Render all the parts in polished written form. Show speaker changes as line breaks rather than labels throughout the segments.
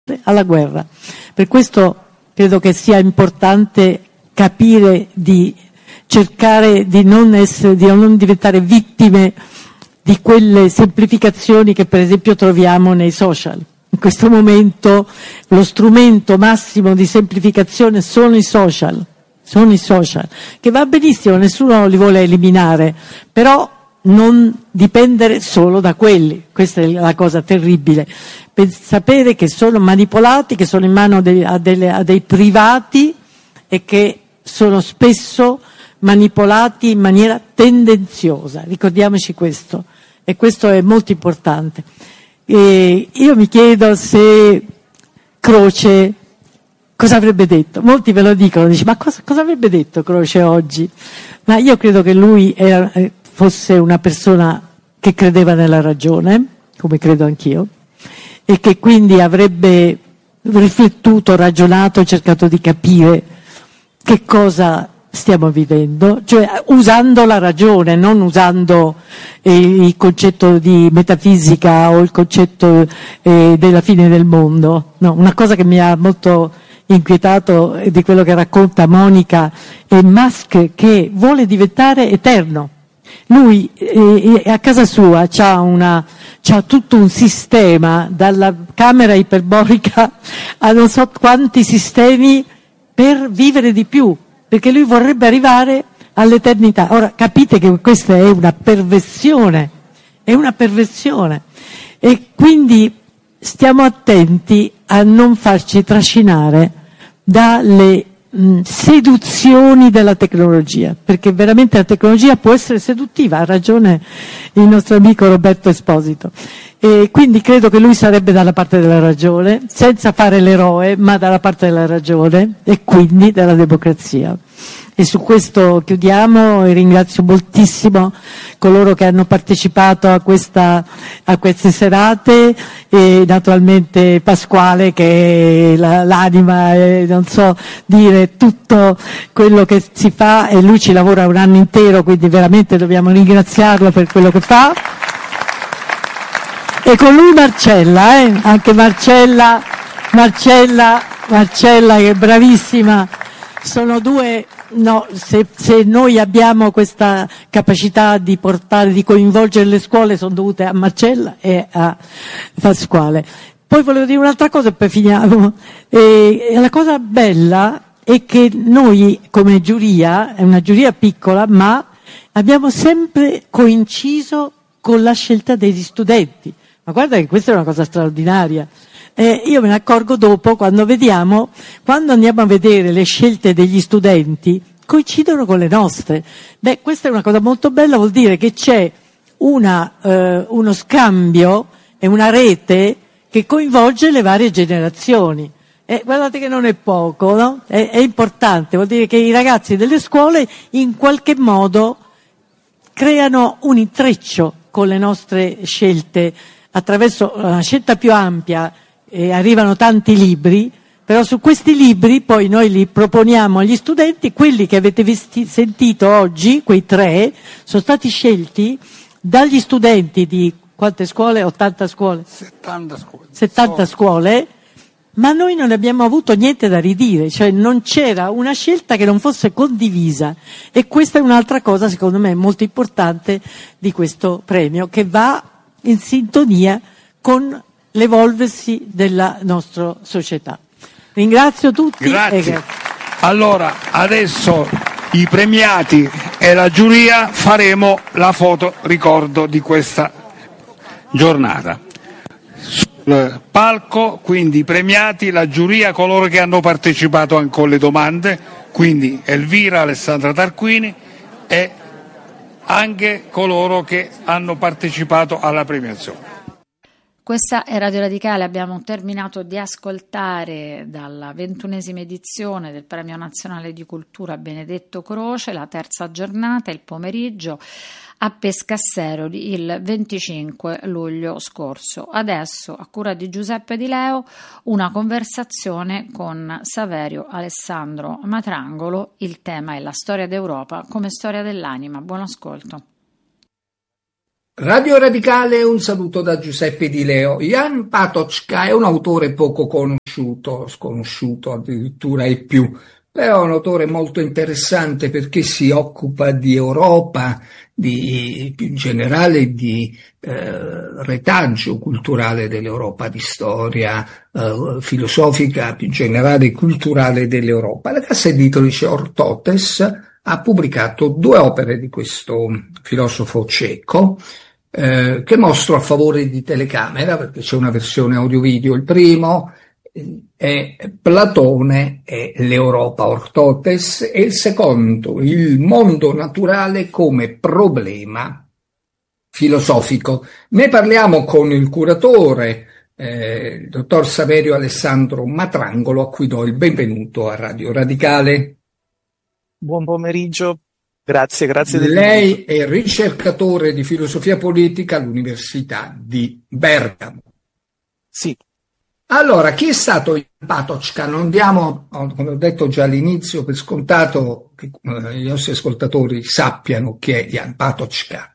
alla guerra. Per questo credo che sia importante capire di cercare di non diventare vittime di quelle semplificazioni che per esempio troviamo nei social. In questo momento lo strumento massimo di semplificazione sono i social, che va benissimo, nessuno li vuole eliminare, però non dipendere solo da quelli, questa è la cosa terribile, per sapere che sono manipolati, che sono in mano a dei privati e che sono spesso manipolati in maniera tendenziosa, ricordiamoci questo, e questo è molto importante. E io mi chiedo se Croce cosa avrebbe detto. Molti ve lo dicono, dice, ma cosa avrebbe detto Croce oggi? Ma io credo che lui fosse una persona che credeva nella ragione, come credo anch'io, e che quindi avrebbe riflettuto, ragionato, cercato di capire che cosa stiamo vivendo, cioè usando la ragione, non usando il concetto di metafisica o il concetto della fine del mondo. No, una cosa che mi ha molto inquietato è di quello che racconta Monica e Musk, che vuole diventare eterno. Lui a casa sua c'ha tutto un sistema, dalla camera iperborica a non so quanti sistemi per vivere di più, perché lui vorrebbe arrivare all'eternità. Ora capite che questa è una perversione, e quindi stiamo attenti a non farci trascinare dalle seduzioni della tecnologia, perché veramente la tecnologia può essere seduttiva, ha ragione il nostro amico Roberto Esposito, e quindi credo che lui sarebbe dalla parte della ragione, senza fare l'eroe, ma dalla parte della ragione e quindi della democrazia. E su questo chiudiamo e ringrazio moltissimo coloro che hanno partecipato a queste serate, e naturalmente Pasquale che è l'anima, non so dire tutto quello che si fa, e lui ci lavora un anno intero, quindi veramente dobbiamo ringraziarlo per quello che fa. E con lui Marcella, anche Marcella che è bravissima. Sono due, no, se noi abbiamo questa capacità di coinvolgere le scuole, sono dovute a Marcella e a Pasquale. Poi volevo dire un'altra cosa e poi finiamo. E la cosa bella è che noi come giuria, è una giuria piccola, ma abbiamo sempre coinciso con la scelta degli studenti. Ma guarda che questa è una cosa straordinaria. Io me ne accorgo dopo, quando andiamo a vedere le scelte degli studenti, coincidono con le nostre. Questa è una cosa molto bella, vuol dire che c'è uno scambio e una rete che coinvolge le varie generazioni. Guardate che non è poco, no? È importante, vuol dire che i ragazzi delle scuole in qualche modo creano un intreccio con le nostre scelte attraverso una scelta più ampia. Arrivano tanti libri, però su questi libri poi noi li proponiamo agli studenti. Quelli che avete sentito oggi, quei 3, sono stati scelti dagli studenti di quante scuole? 80 scuole? 70 scuole, ma noi non abbiamo avuto niente da ridire, cioè non c'era una scelta che non fosse condivisa, e questa è un'altra cosa secondo me molto importante di questo premio, che va in sintonia con l'evolversi della nostra società. Ringrazio tutti.
Grazie. Allora, adesso i premiati e la giuria faremo la foto ricordo di questa giornata. Sul palco, quindi i premiati, la giuria, coloro che hanno partecipato anche con le domande, quindi Elvira, Alessandra Tarquini, e anche coloro che hanno partecipato alla premiazione.
Questa è Radio Radicale, abbiamo terminato di ascoltare dalla 21esima edizione del Premio Nazionale di Cultura Benedetto Croce, la terza giornata, il pomeriggio, a Pescassero il 25 luglio scorso. Adesso, a cura di Giuseppe Di Leo, una conversazione con Saverio Alessandro Matrangolo. Il tema è la storia d'Europa come storia dell'anima. Buon ascolto.
Radio Radicale, un saluto da Giuseppe Di Leo. Jan Patočka è un autore poco conosciuto. sconosciuto addirittura ai più. Però è un autore molto interessante perché si occupa di Europa, più in generale di retaggio culturale dell'Europa, di storia filosofica, più in generale culturale dell'Europa. La casa editrice Ortotes ha pubblicato 2 opere di questo filosofo ceco, che mostro a favore di telecamera, perché c'è una versione audio-video. Il primo è Platone e l'Europa Ortotes, e il secondo, il mondo naturale come problema filosofico. Ne parliamo con il curatore, il dottor Saverio Alessandro Matrangolo, a cui do il benvenuto a Radio Radicale.
Buon pomeriggio, grazie del
Lei è ricercatore di filosofia politica all'Università di Bergamo.
Sì.
Allora, chi è stato Jan Patočka? Non diamo, come ho detto già all'inizio, per scontato che i nostri ascoltatori sappiano chi è Jan Patočka.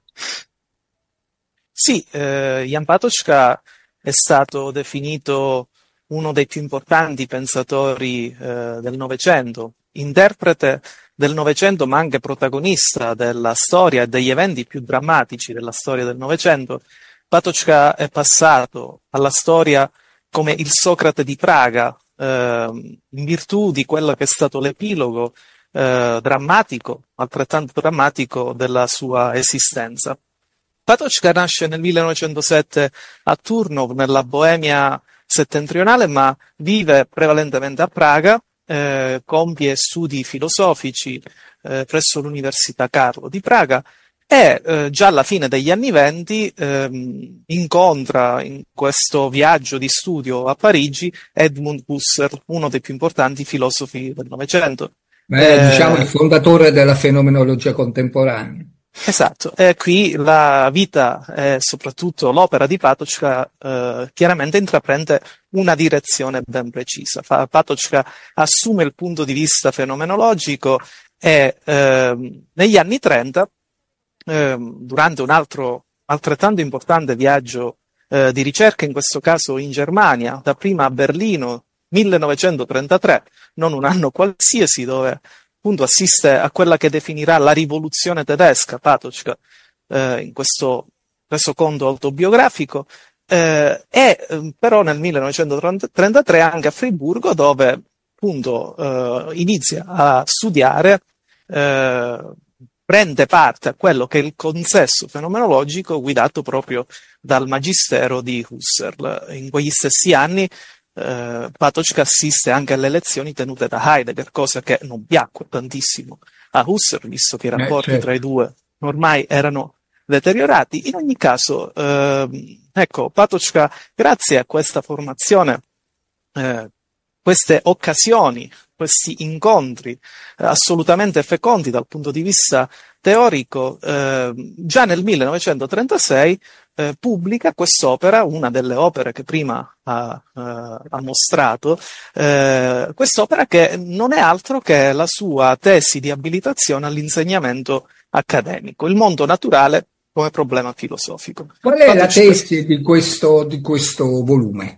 Sì, Jan Patočka è stato definito uno dei più importanti pensatori del Novecento, interprete del Novecento ma anche protagonista della storia e degli eventi più drammatici della storia del Novecento. Patočka è passato alla storia come il Socrate di Praga, in virtù di quello che è stato l'epilogo drammatico, altrettanto drammatico, della sua esistenza. Patočka nasce nel 1907 a Turnov, nella Boemia settentrionale, ma vive prevalentemente a Praga, compie studi filosofici presso l'Università Carlo di Praga, e già alla fine degli anni *20* incontra in questo viaggio di studio a Parigi Edmund Husserl, uno dei più importanti filosofi del Novecento.
Diciamo il fondatore della fenomenologia contemporanea.
Esatto, e qui la vita e soprattutto l'opera di Patočka chiaramente intraprende una direzione ben precisa. Patočka assume il punto di vista fenomenologico e negli anni 30, durante un altro altrettanto importante viaggio di ricerca, in questo caso in Germania, dapprima a Berlino, 1933, non un anno qualsiasi, dove appunto assiste a quella che definirà la rivoluzione tedesca, Patočka, in questo resoconto autobiografico, però nel 1933 anche a Friburgo, dove appunto inizia a studiare, prende parte a quello che è il consesso fenomenologico guidato proprio dal magistero di Husserl. In quegli stessi anni Patočka assiste anche alle lezioni tenute da Heidegger, cosa che non piacque tantissimo a Husserl, visto che i rapporti tra i due ormai erano deteriorati. In ogni caso, ecco, Patočka, grazie a questa formazione, queste occasioni, questi incontri assolutamente fecondi dal punto di vista teorico, già nel 1936 pubblica quest'opera, una delle opere che prima ha mostrato, quest'opera che non è altro che la sua tesi di abilitazione all'insegnamento accademico, il mondo naturale come problema filosofico.
Qual è la tesi di questo volume?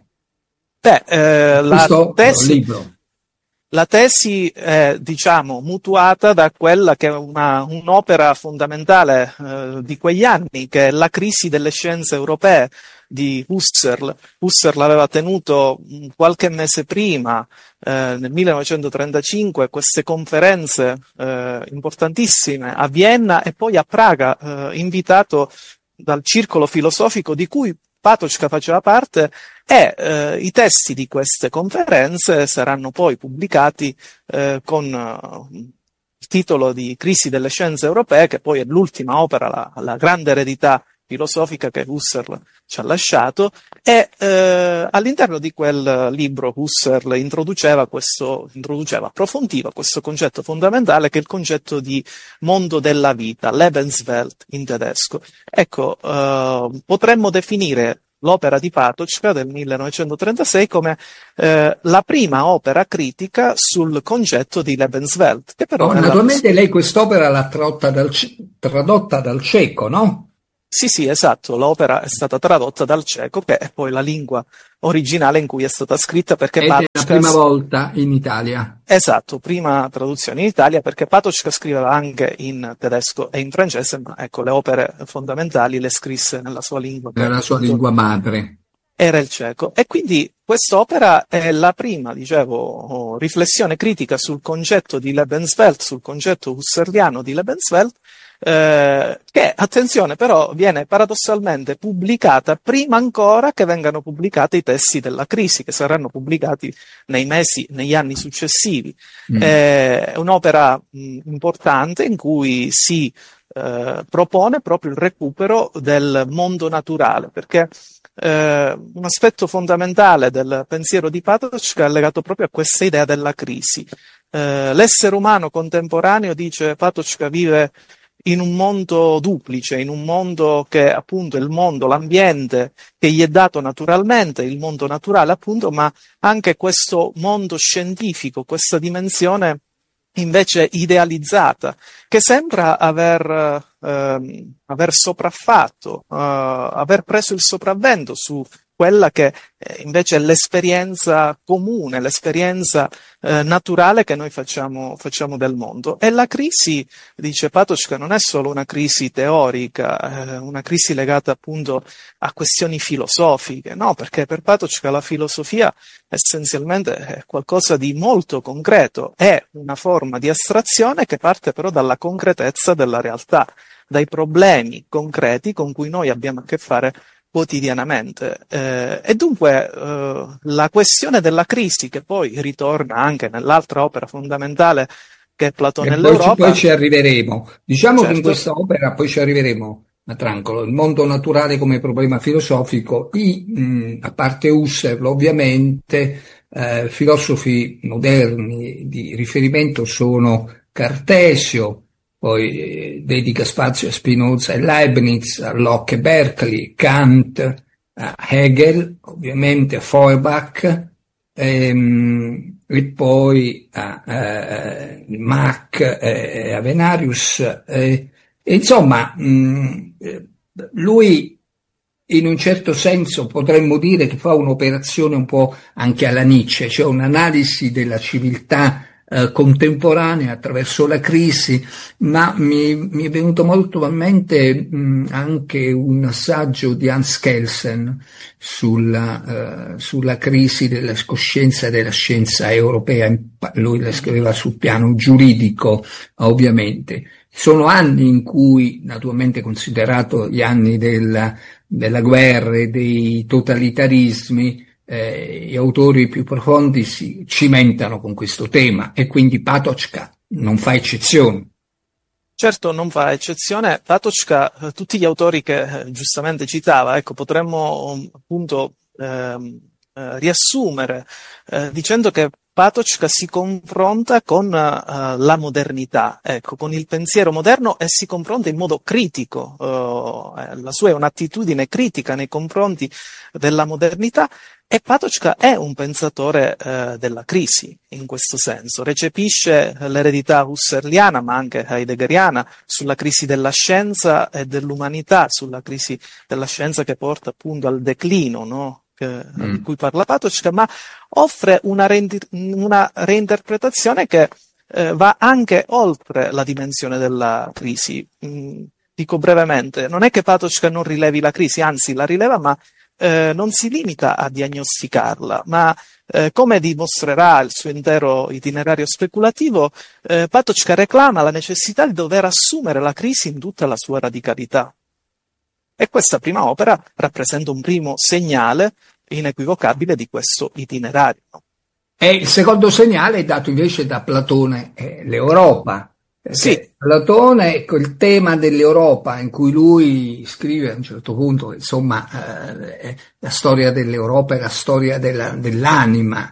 La tesi è, diciamo, mutuata da quella che è un'opera fondamentale di quegli anni, che è La crisi delle scienze europee di Husserl. Husserl aveva tenuto qualche mese prima, nel 1935, queste conferenze importantissime a Vienna e poi a Praga, invitato dal circolo filosofico di cui Patočka faceva parte, e i testi di queste conferenze saranno poi pubblicati con il titolo di Crisi delle scienze europee, che poi è l'ultima opera, la grande eredità filosofica che Husserl ci ha lasciato, e all'interno di quel libro Husserl approfondiva questo concetto fondamentale, che è il concetto di mondo della vita, Lebenswelt in tedesco. Ecco, potremmo definire l'opera di Patočka del 1936 come la prima opera critica sul concetto di Lebenswelt. Che però
naturalmente lei quest'opera l'ha tradotta dal ceco, no?
Sì, esatto, l'opera è stata tradotta dal ceco, che è poi la lingua originale in cui è stata scritta, perché
Ed è la
Patočka...
prima volta in Italia.
Esatto, prima traduzione in Italia, perché Patočka scriveva anche in tedesco e in francese, ma ecco, le opere fondamentali le scrisse nella sua lingua, che
Nella sua
appunto
lingua madre.
era il ceco. E quindi quest'opera è la prima, dicevo, riflessione critica sul concetto di Lebenswelt, sul concetto husserliano di Lebenswelt, che, attenzione, però viene paradossalmente pubblicata prima ancora che vengano pubblicati i testi della crisi, che saranno pubblicati negli anni successivi. È un'opera importante in cui si propone proprio il recupero del mondo naturale, perché un aspetto fondamentale del pensiero di Patočka è legato proprio a questa idea della crisi. L'essere umano contemporaneo, dice Patočka, vive in un mondo duplice, in un mondo che appunto è il mondo, l'ambiente che gli è dato naturalmente, il mondo naturale appunto, ma anche questo mondo scientifico, questa dimensione invece idealizzata, che sembra aver sopraffatto, aver preso il sopravvento su quella che invece è l'esperienza comune, l'esperienza naturale che noi facciamo del mondo. E la crisi, dice Patočka, non è solo una crisi teorica, una crisi legata appunto a questioni filosofiche, no, perché per Patočka la filosofia essenzialmente è qualcosa di molto concreto, è una forma di astrazione che parte però dalla concretezza della realtà, dai problemi concreti con cui noi abbiamo a che fare quotidianamente. E dunque la questione della crisi, che poi ritorna anche nell'altra opera fondamentale che è Platone e l'Europa.
Poi ci arriveremo. Diciamo
certo.
Che in questa opera poi ci arriveremo, Matrancolo, il mondo naturale come problema filosofico, a parte Husserl ovviamente, filosofi moderni di riferimento sono Cartesio, poi dedica spazio a Spinoza e Leibniz, a Locke e Berkeley, Kant, a Hegel, ovviamente a Feuerbach, e poi a Mach e Avenarius. Insomma, lui in un certo senso potremmo dire che fa un'operazione un po' anche alla Nietzsche, cioè un'analisi della civiltà contemporanea attraverso la crisi, ma mi è venuto molto a mente anche un saggio di Hans Kelsen sulla crisi della coscienza e della scienza europea. Lui la scriveva sul piano giuridico, ovviamente. Sono anni in cui, naturalmente considerato gli anni della guerra e dei totalitarismi, gli autori più profondi si cimentano con questo tema, e quindi Patočka non fa eccezione.
Certo, non fa eccezione. Patočka, tutti gli autori che giustamente citava, ecco, potremmo appunto riassumere dicendo che Patočka si confronta con la modernità, ecco, con il pensiero moderno, e si confronta in modo critico. La sua è un'attitudine critica nei confronti della modernità, e Patočka è un pensatore della crisi, in questo senso. Recepisce l'eredità husserliana, ma anche heideggeriana, sulla crisi della scienza e dell'umanità, sulla crisi della scienza che porta appunto al declino, no? Di cui parla Patočka, ma offre una reinterpretazione che va anche oltre la dimensione della crisi. Dico brevemente, non è che Patočka non rilevi la crisi, anzi la rileva, ma non si limita a diagnosticarla, ma come dimostrerà il suo intero itinerario speculativo, Patočka reclama la necessità di dover assumere la crisi in tutta la sua radicalità. E questa prima opera rappresenta un primo segnale inequivocabile di questo itinerario.
E il secondo segnale è dato invece da Platone e l'Europa.
Sì.
Platone, ecco, il tema dell'Europa, in cui lui scrive a un certo punto, insomma, la storia dell'Europa è la storia dell'anima.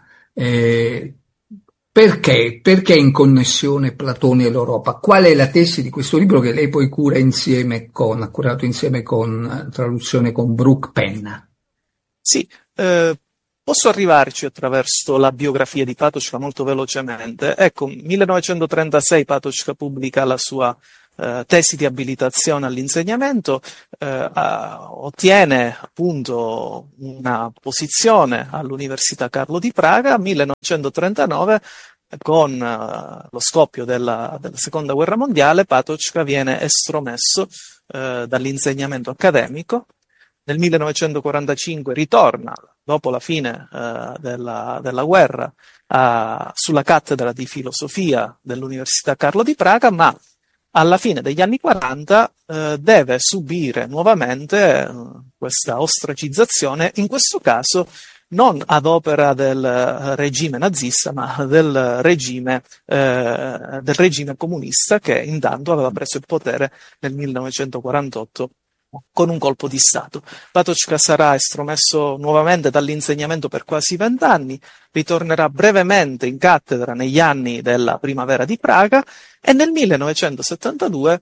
Perché? Perché in connessione Platone e l'Europa? Qual è la tesi di questo libro che lei poi cura ha curato insieme con traduzione con Brooke Penna?
Sì, posso arrivarci attraverso la biografia di Patočka molto velocemente. Ecco, 1936 Patočka pubblica la sua tesi di abilitazione all'insegnamento, ottiene appunto una posizione all'Università Carlo di Praga. 1939, con lo scoppio della Seconda Guerra Mondiale, Patočka viene estromesso dall'insegnamento accademico. Nel 1945 ritorna, dopo la fine della guerra, sulla cattedra di filosofia dell'Università Carlo di Praga, ma alla fine degli anni 40 deve subire nuovamente questa ostracizzazione, in questo caso non ad opera del regime nazista, ma del regime comunista, che intanto aveva preso il potere nel 1948 con un colpo di Stato. Patočka sarà estromesso nuovamente dall'insegnamento per quasi 20 anni, ritornerà brevemente in cattedra negli anni della primavera di Praga e nel 1972,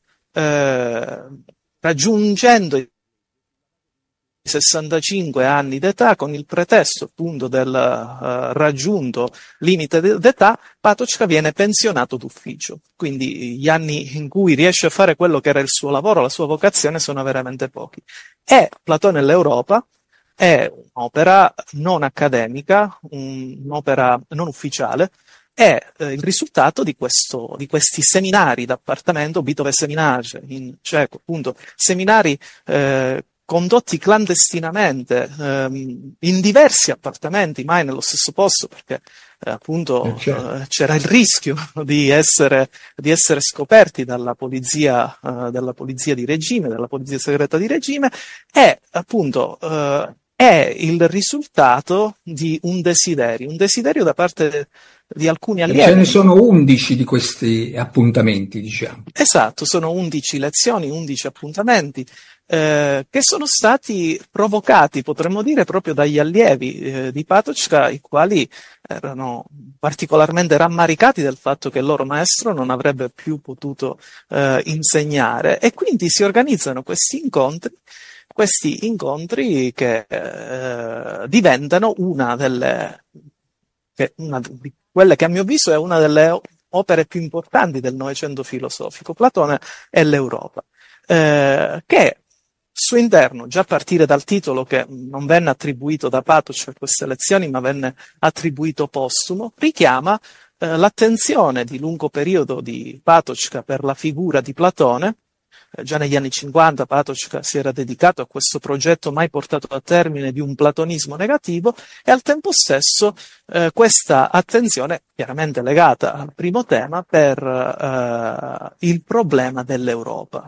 raggiungendo i 65 anni d'età, con il pretesto appunto del raggiunto limite d'età, Patočka viene pensionato d'ufficio. Quindi gli anni in cui riesce a fare quello che era il suo lavoro, la sua vocazione, sono veramente pochi. E Platone e l'Europa è un'opera non accademica, un'opera non ufficiale, è il risultato di questi seminari d'appartamento, Bytové semináře in ceco, appunto, seminari condotti clandestinamente in diversi appartamenti, mai nello stesso posto, perché appunto c'era il rischio di essere scoperti dalla polizia di regime, dalla polizia segreta di regime, e appunto è il risultato di un desiderio da parte di alcuni allievi.
Ce ne sono 11 di questi appuntamenti, diciamo.
Esatto, sono 11 lezioni, 11 appuntamenti che sono stati provocati, potremmo dire, proprio dagli allievi di Patočka, i quali erano particolarmente rammaricati del fatto che il loro maestro non avrebbe più potuto insegnare, e quindi si organizzano questi incontri che diventano una di quelle che a mio avviso è una delle opere più importanti del Novecento filosofico, Platone e l'Europa, che suo interno, già a partire dal titolo che non venne attribuito da Patočka a queste lezioni, ma venne attribuito postumo, richiama l'attenzione di lungo periodo di Patočka per la figura di Platone. Già negli anni 50 Patočka si era dedicato a questo progetto mai portato a termine di un platonismo negativo, e al tempo stesso questa attenzione chiaramente legata al primo tema per il problema dell'Europa.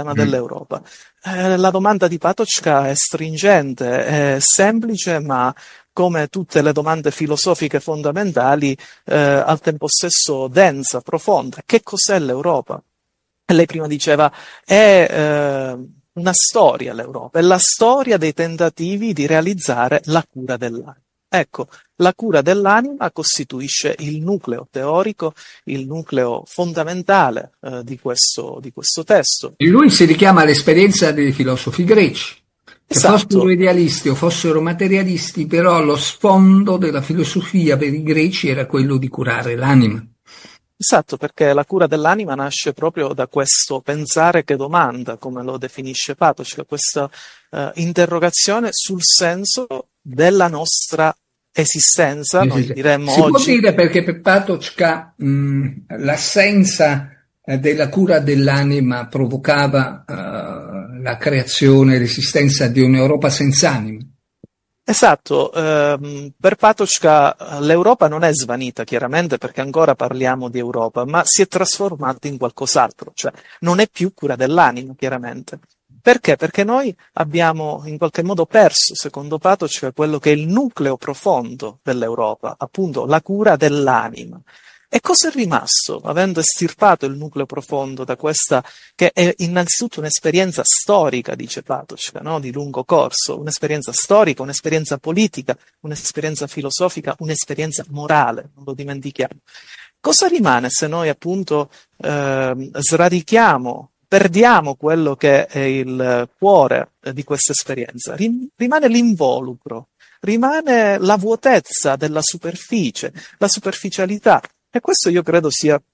La domanda di Patočka è stringente, è semplice, ma come tutte le domande filosofiche fondamentali, al tempo stesso densa, profonda. Che cos'è l'Europa? Lei prima diceva, è una storia l'Europa, è la storia dei tentativi di realizzare la cura dell'anima. Ecco, la cura dell'anima costituisce il nucleo teorico, il nucleo fondamentale di questo testo.
E lui si richiama all'esperienza dei filosofi greci, che fossero idealisti o fossero materialisti, però lo sfondo della filosofia per i greci era quello di curare l'anima.
Esatto, perché la cura dell'anima nasce proprio da questo pensare che domanda, come lo definisce Patočka, questa interrogazione sul senso della nostra esistenza, noi diremmo
si
oggi.
Può dire, perché per Patočka l'assenza della cura dell'anima provocava la creazione e l'esistenza di un'Europa senza anima.
Esatto, per Patočka l'Europa non è svanita, chiaramente, perché ancora parliamo di Europa, ma si è trasformata in qualcos'altro, cioè non è più cura dell'anima, chiaramente. Perché? Perché noi abbiamo in qualche modo perso, secondo Patočka, quello che è il nucleo profondo dell'Europa, appunto la cura dell'anima. E cosa è rimasto, avendo estirpato il nucleo profondo da questa, che è innanzitutto un'esperienza storica, dice Patočka, no? Di lungo corso, un'esperienza storica, un'esperienza politica, un'esperienza filosofica, un'esperienza morale, non lo dimentichiamo. Cosa rimane se noi appunto sradichiamo, perdiamo quello che è il cuore di questa esperienza? Rimane l'involucro, rimane la vuotezza della superficie, la superficialità. E questo io credo sia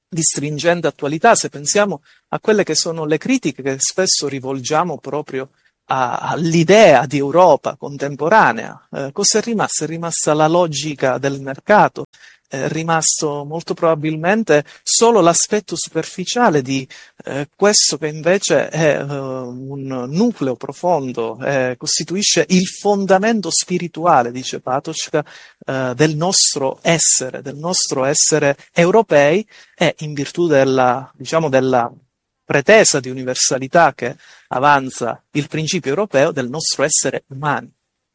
di stringente attualità, se pensiamo a quelle che sono le critiche che spesso rivolgiamo proprio all'idea di Europa contemporanea. Cosa è rimasto? È rimasta la logica del mercato, è rimasto molto probabilmente solo l'aspetto superficiale di questo che invece è un nucleo profondo, costituisce il fondamento spirituale, dice Patočka, del nostro essere europei, e in virtù della pretesa di universalità che avanza il principio europeo, del nostro essere umani.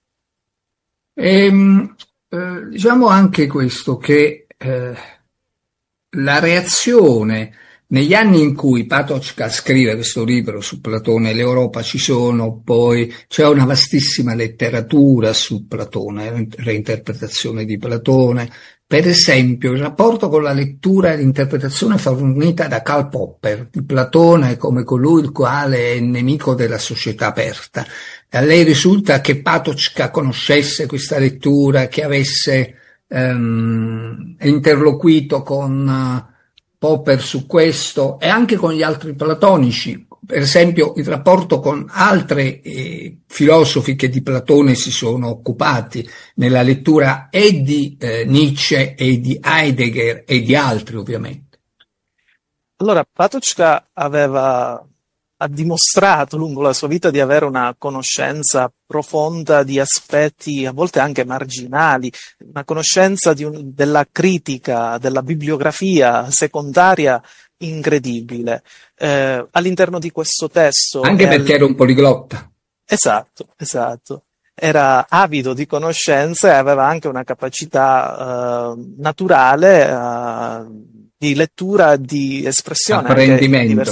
Diciamo anche questo, che la reazione negli anni in cui Patočka scrive questo libro su Platone e l'Europa, c'è una vastissima letteratura su Platone, reinterpretazione di Platone. Per esempio, il rapporto con la lettura e l'interpretazione fornita da Karl Popper di Platone come colui il quale è nemico della società aperta. A lei risulta che Patočka conoscesse questa lettura, che avesse interloquito con Popper su questo e anche con gli altri platonici. Per esempio, il rapporto con altri filosofi che di Platone si sono occupati nella lettura e di Nietzsche e di Heidegger e di altri, ovviamente.
Allora, Patočka ha dimostrato lungo la sua vita di avere una conoscenza profonda di aspetti a volte anche marginali, una conoscenza della critica, della bibliografia secondaria incredibile. All'interno di questo testo...
Anche perché era un poliglotta.
Esatto. Era avido di conoscenze e aveva anche una capacità naturale di lettura, di espressione.
Apprendimento.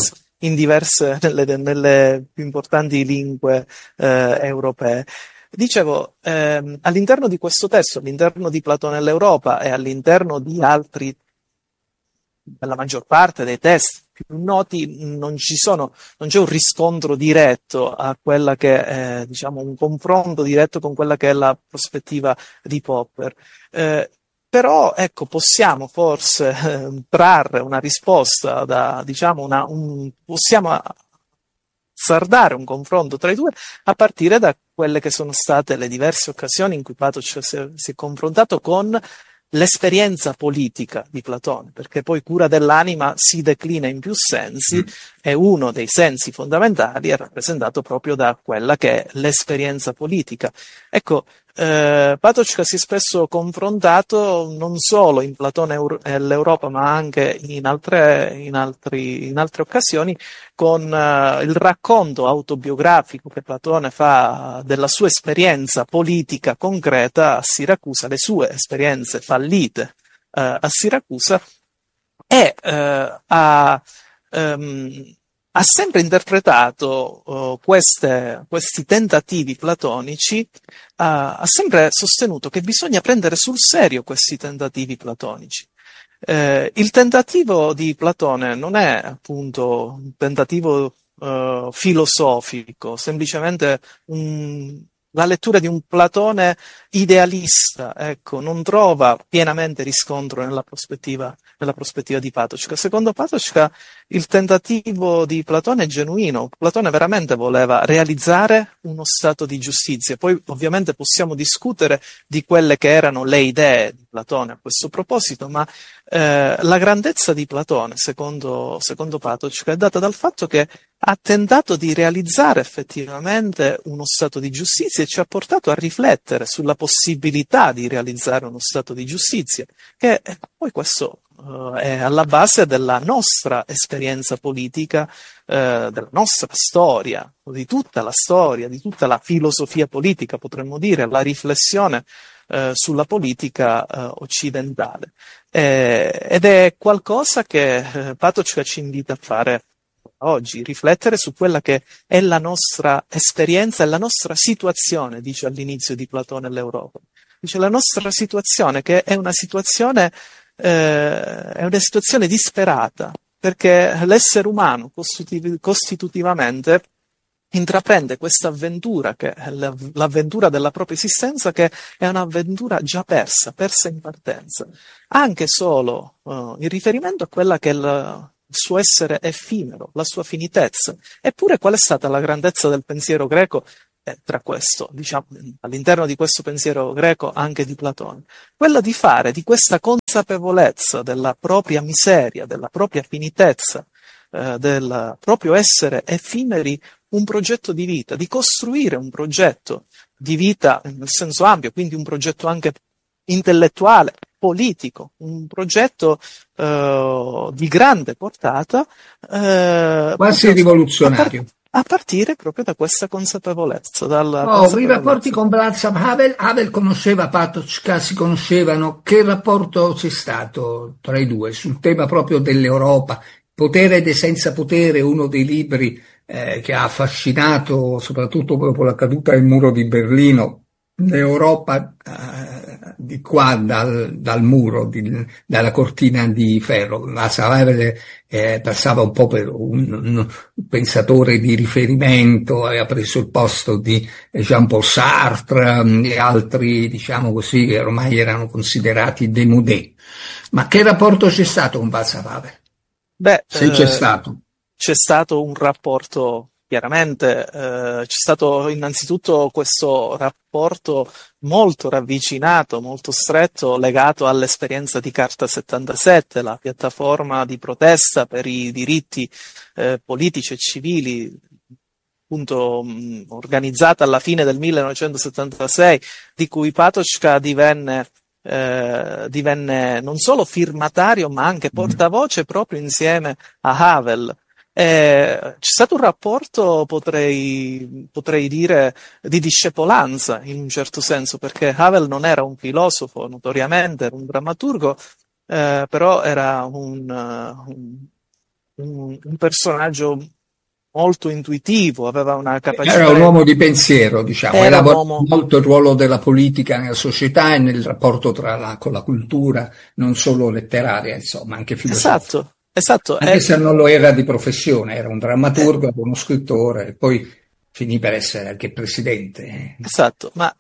Nelle più importanti lingue europee. Dicevo, all'interno di questo testo, all'interno di Platone e l'Europa e all'interno di altri, della maggior parte dei testi più noti, non c'è un riscontro diretto a quella che è, un confronto diretto con quella che è la prospettiva di Popper. Però, ecco, possiamo forse trarre una risposta possiamo sardare un confronto tra i due a partire da quelle che sono state le diverse occasioni in cui Patočka si è confrontato con l'esperienza politica di Platone, perché poi cura dell'anima si declina in più sensi e uno dei sensi fondamentali è rappresentato proprio da quella che è l'esperienza politica. Ecco, Patočka si è spesso confrontato non solo in Platone e l'Europa, ma anche in altre occasioni con il racconto autobiografico che Platone fa della sua esperienza politica concreta a Siracusa, le sue esperienze fallite a Siracusa, e ha sempre interpretato questi tentativi platonici, ha sempre sostenuto che bisogna prendere sul serio questi tentativi platonici. Il tentativo di Platone non è appunto un tentativo filosofico, semplicemente la lettura di un Platone idealista, ecco, non trova pienamente riscontro nella prospettiva di Patočka. Secondo Patočka il tentativo di Platone è genuino. Platone veramente voleva realizzare uno stato di giustizia. Poi ovviamente possiamo discutere di quelle che erano le idee di Platone a questo proposito, ma la grandezza di Platone, secondo Patočka, è data dal fatto che ha tentato di realizzare effettivamente uno stato di giustizia e ci ha portato a riflettere sulla possibilità di realizzare uno stato di giustizia, che poi questo è alla base della nostra esperienza politica, della nostra storia, di tutta la filosofia politica, potremmo dire, la riflessione sulla politica occidentale. Ed è qualcosa che Patočka ci invita a fare oggi, riflettere su quella che è la nostra esperienza e la nostra situazione, dice all'inizio di Platone e l'Europa. Dice la nostra situazione, che è una situazione disperata, perché l'essere umano costitutivamente intraprende questa avventura, che è l'avventura della propria esistenza, che è un'avventura già persa in partenza, anche solo in riferimento a quella che è il suo essere effimero, la sua finitezza. Eppure qual è stata la grandezza del pensiero greco? Tra questo, diciamo, all'interno di questo pensiero greco anche di Platone, quella di fare di questa consapevolezza della propria miseria, della propria finitezza, del proprio essere effimeri, un progetto di vita, di costruire un progetto di vita nel senso ampio, quindi un progetto anche intellettuale, politico, un progetto di grande portata,
quasi rivoluzionario.
A partire proprio da questa consapevolezza.
I rapporti con Václav Havel. Havel conosceva Patočka, si conoscevano. Che rapporto c'è stato tra i due sul tema proprio dell'Europa? Potere ed senza potere, uno dei libri che ha affascinato, soprattutto dopo la caduta del muro di Berlino, l'Europa di qua dal muro, dalla cortina di ferro. Václav Havel passava un po' per un pensatore di riferimento, aveva preso il posto di Jean-Paul Sartre e altri, diciamo così, che ormai erano considerati démodé. Ma che rapporto c'è stato con Václav Havel? Se c'è stato.
C'è stato un rapporto. Chiaramente c'è stato innanzitutto questo rapporto molto ravvicinato, molto stretto, legato all'esperienza di Carta 77, la piattaforma di protesta per i diritti politici e civili, appunto organizzata alla fine del 1976, di cui Patočka divenne non solo firmatario ma anche portavoce proprio insieme a Havel. C'è stato un rapporto, potrei dire, di discepolanza in un certo senso, perché Havel non era un filosofo, notoriamente era un drammaturgo, però era un personaggio molto intuitivo, aveva una capacità.
Era un uomo di pensiero, diciamo, elaborava molto il ruolo della politica nella società e nel rapporto con la cultura, non solo letteraria, insomma, anche filosofica.
Esatto.
Anche se non lo era di professione, era un drammaturgo, era uno scrittore, e poi finì per essere anche presidente.
Esatto, ma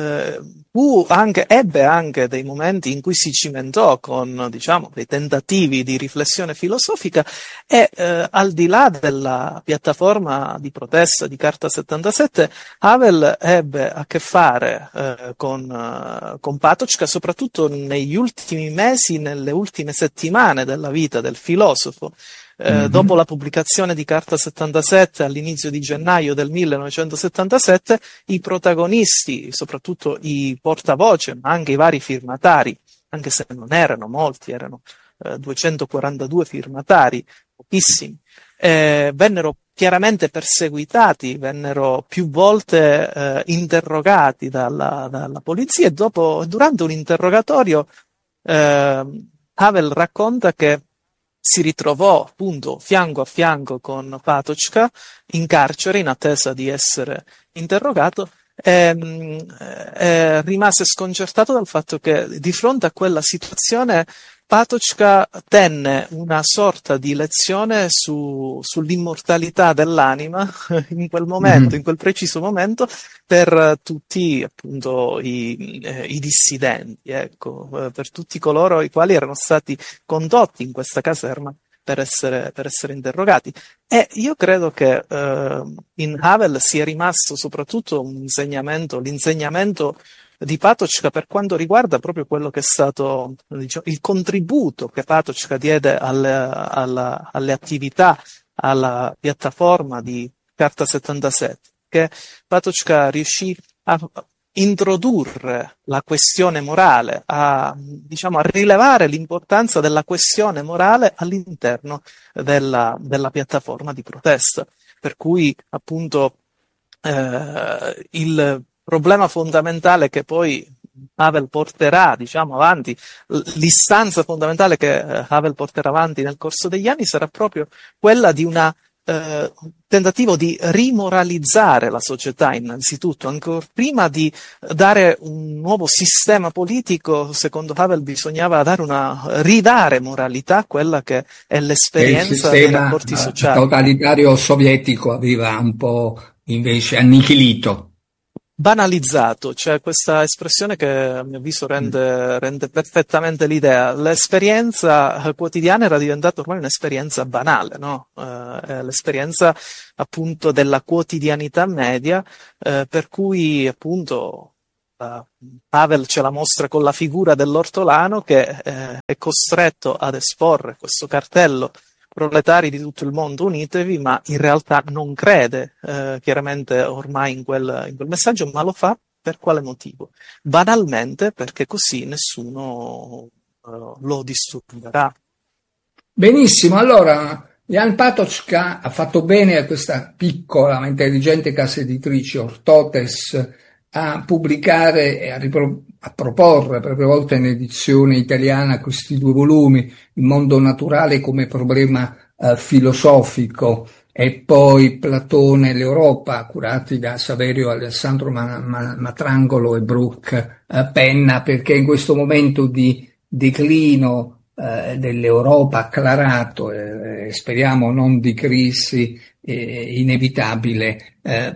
ebbe anche dei momenti in cui si cimentò con, diciamo, dei tentativi di riflessione filosofica e al di là della piattaforma di protesta di Carta 77, Havel ebbe a che fare con Patočka, soprattutto negli ultimi mesi, nelle ultime settimane della vita del filosofo. Dopo la pubblicazione di Carta 77 all'inizio di gennaio del 1977, i protagonisti, soprattutto i portavoce, ma anche i vari firmatari, anche se non erano molti, erano 242 firmatari, pochissimi, vennero chiaramente perseguitati, vennero più volte interrogati dalla polizia, e durante un interrogatorio Havel racconta che si ritrovò appunto fianco a fianco con Patočka in carcere in attesa di essere interrogato e rimase sconcertato dal fatto che di fronte a quella situazione Patočka tenne una sorta di lezione sull'immortalità dell'anima in quel momento, in quel preciso momento, per tutti appunto i dissidenti, ecco, per tutti coloro i quali erano stati condotti in questa caserma per essere interrogati. E io credo che in Havel sia rimasto soprattutto un insegnamento, l'insegnamento di Patočka per quanto riguarda proprio quello che è stato, diciamo, il contributo che Patočka diede alle attività, alla piattaforma di Carta 77, che Patočka riuscì a introdurre la questione morale, a rilevare l'importanza della questione morale all'interno della piattaforma di protesta, per cui appunto il problema fondamentale che poi Havel porterà, diciamo, avanti, l'istanza fondamentale che Havel porterà avanti nel corso degli anni sarà proprio quella di un tentativo di rimoralizzare la società, innanzitutto, ancora prima di dare un nuovo sistema politico. Secondo Havel bisognava ridare moralità a quella che è l'esperienza dei rapporti sociali.
Il totalitario sovietico aveva un po' invece annichilito.
Banalizzato, cioè questa espressione che a mio avviso rende perfettamente l'idea. L'esperienza quotidiana era diventata ormai un'esperienza banale, no? L'esperienza appunto della quotidianità media, per cui appunto Pavel ce la mostra con la figura dell'ortolano che è costretto ad esporre questo cartello: proletari di tutto il mondo, unitevi, ma in realtà non crede chiaramente ormai in quel messaggio, ma lo fa per quale motivo? Banalmente perché così nessuno lo disturberà.
Benissimo, allora Jan Patočka ha fatto bene a questa piccola ma intelligente casa editrice Ortotes a pubblicare e a proporre per la prima volta in edizione italiana questi 2 volumi, Il mondo naturale come problema filosofico e poi Platone e l'Europa, curati da Saverio Alessandro Matrangolo e Brooke Penna, perché in questo momento di declino dell'Europa acclarato e speriamo non di crisi inevitabile,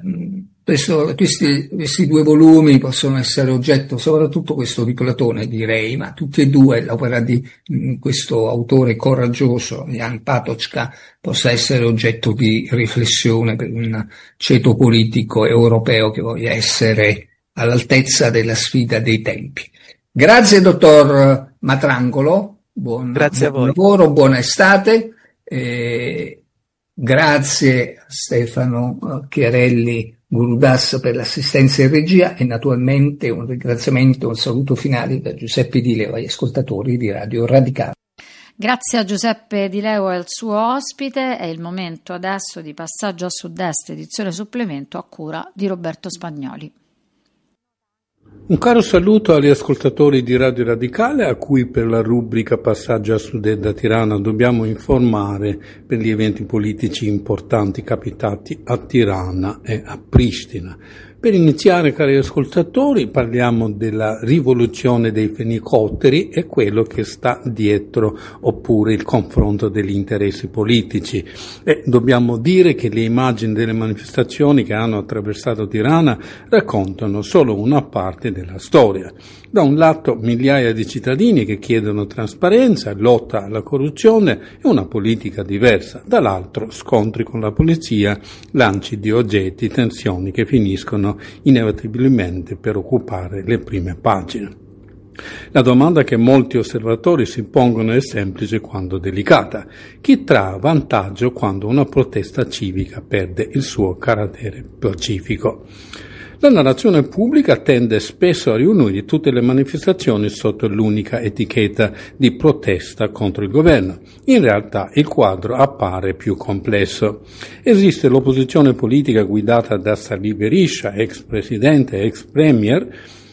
questi 2 volumi possono essere oggetto, soprattutto questo di Platone direi, ma tutti e 2, l'opera di questo autore coraggioso, Jan Patočka, possa essere oggetto di riflessione per un ceto politico europeo che voglia essere all'altezza della sfida dei tempi. Grazie dottor Matrangolo, buon lavoro, buona estate, grazie a Stefano Chiarelli Gurudas per l'assistenza in regia e naturalmente un ringraziamento, un saluto finale da Giuseppe Di Leo agli ascoltatori di Radio Radicale.
Grazie a Giuseppe Di Leo e al suo ospite. È il momento adesso di Passaggio a Sud-Est, edizione supplemento a cura di Roberto Spagnoli.
Un caro saluto agli ascoltatori di Radio Radicale, a cui per la rubrica Passaggio a Sud-Est da Tirana dobbiamo informare per gli eventi politici importanti capitati a Tirana e a Pristina. Per iniziare, cari ascoltatori, parliamo della rivoluzione dei fenicotteri e quello che sta dietro, oppure il confronto degli interessi politici. E dobbiamo dire che le immagini delle manifestazioni che hanno attraversato Tirana raccontano solo una parte della storia. Da un lato migliaia di cittadini che chiedono trasparenza, lotta alla corruzione e una politica diversa, dall'altro scontri con la polizia, lanci di oggetti, tensioni che finiscono inevitabilmente per occupare le prime pagine. La domanda che molti osservatori si pongono è semplice quanto delicata: chi trae vantaggio quando una protesta civica perde il suo carattere pacifico? La narrazione pubblica tende spesso a riunire tutte le manifestazioni sotto l'unica etichetta di protesta contro il governo. In realtà il quadro appare più complesso. Esiste l'opposizione politica guidata da Sali Berisha, ex presidente e ex premier,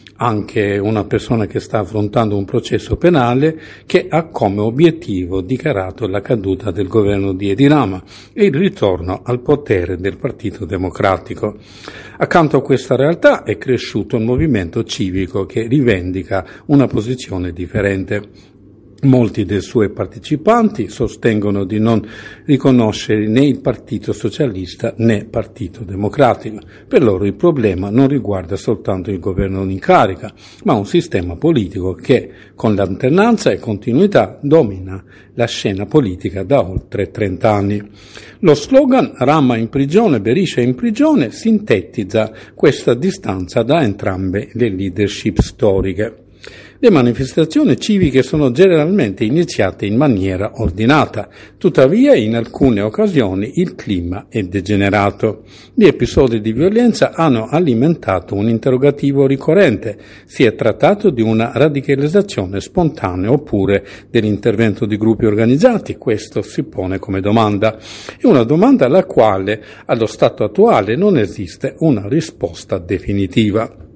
anche una persona che sta affrontando un processo penale, che ha come obiettivo dichiarato la caduta del governo di Edi Rama e il ritorno al potere del Partito Democratico. Accanto a questa realtà è cresciuto un movimento civico che rivendica una posizione differente. Molti dei suoi partecipanti sostengono di non riconoscere né il Partito Socialista né il Partito Democratico. Per loro il problema non riguarda soltanto il governo in carica, ma un sistema politico che, con l'alternanza e continuità, domina la scena politica da oltre 30 anni. Lo slogan Rama in prigione, Berisha in prigione sintetizza questa distanza da entrambe le leadership storiche. Le manifestazioni civiche sono generalmente iniziate in maniera ordinata, tuttavia in alcune occasioni il clima è degenerato. Gli episodi di violenza hanno alimentato un interrogativo ricorrente: si è trattato di una radicalizzazione spontanea oppure dell'intervento di gruppi organizzati? Questo si pone come domanda. È una domanda alla quale allo stato attuale non esiste una risposta definitiva.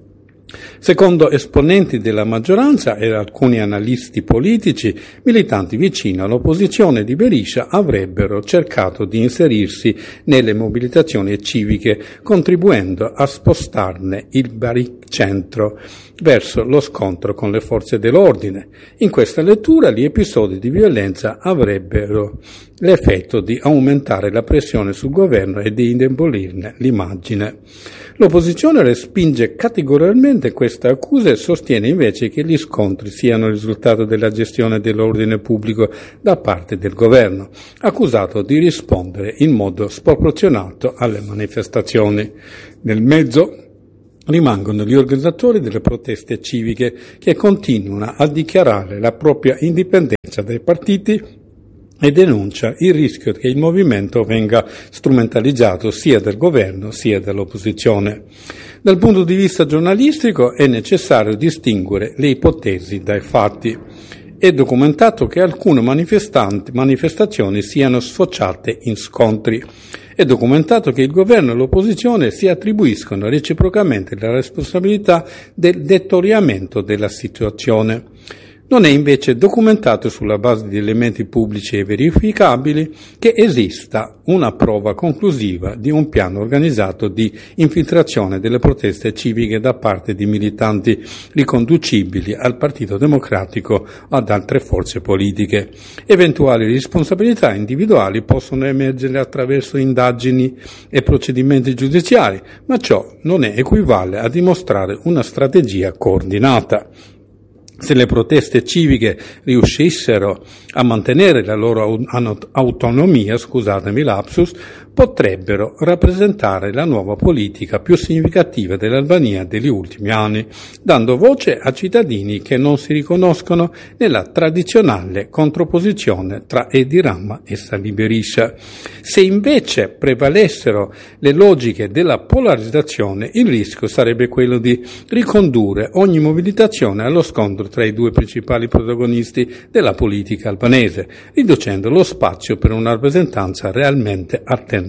Secondo esponenti della maggioranza e alcuni analisti politici, militanti vicini all'opposizione di Berisha avrebbero cercato di inserirsi nelle mobilitazioni civiche, contribuendo a spostarne il baricentro verso lo scontro con le forze dell'ordine. In questa lettura gli episodi di violenza avrebbero l'effetto di aumentare la pressione sul governo e di indebolirne l'immagine. L'opposizione respinge categoricamente queste accuse e sostiene invece che gli scontri siano il risultato della gestione dell'ordine pubblico da parte del governo, accusato di rispondere in modo sproporzionato alle manifestazioni. Nel mezzo rimangono gli organizzatori delle proteste civiche che continuano a dichiarare la propria indipendenza dai partiti e denuncia il rischio che il movimento venga strumentalizzato sia dal governo sia dall'opposizione. Dal punto di vista giornalistico è necessario distinguere le ipotesi dai fatti. È documentato che alcune manifestazioni siano sfociate in scontri. È documentato che il governo e l'opposizione si attribuiscono reciprocamente la responsabilità del deterioramento della situazione. Non è invece documentato sulla base di elementi pubblici e verificabili che esista una prova conclusiva di un piano organizzato di infiltrazione delle proteste civiche da parte di militanti riconducibili al Partito Democratico o ad altre forze politiche. Eventuali responsabilità individuali possono emergere attraverso indagini e procedimenti giudiziari, ma ciò non equivale a dimostrare una strategia coordinata. Se le proteste civiche riuscissero a mantenere la loro autonomia, scusatemi lapsus, potrebbero rappresentare la nuova politica più significativa dell'Albania degli ultimi anni, dando voce a cittadini che non si riconoscono nella tradizionale controposizione tra Edi Rama e Sali Berisha. Se invece prevalessero le logiche della polarizzazione, il rischio sarebbe quello di ricondurre ogni mobilitazione allo scontro tra i due principali protagonisti della politica albanese, riducendo lo spazio per una rappresentanza realmente alternativa.